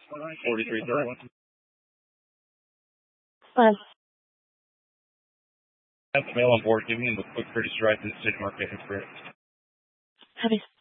4330. Fine. Have the mail on board. Give me the quick courtesy ride to the city market. Copy.